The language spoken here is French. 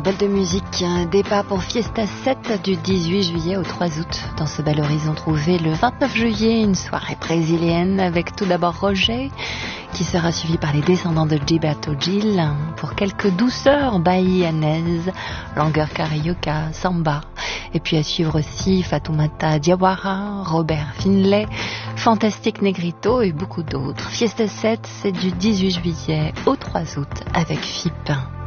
belle de musique, départ pour Fiesta 7 du 18 juillet au 3 août. Dans ce bel horizon trouvé le 29 juillet, une soirée brésilienne avec tout d'abord Roger, qui sera suivi par les descendants de Gilberto Gil, pour quelques douceurs bahianaises, langueur carioca, samba. Et puis à suivre aussi Fatoumata Diawara, Robert Finlay, Fantastic Negrito et beaucoup d'autres. Fiesta 7, c'est du 18 juillet au 3 août avec FIP.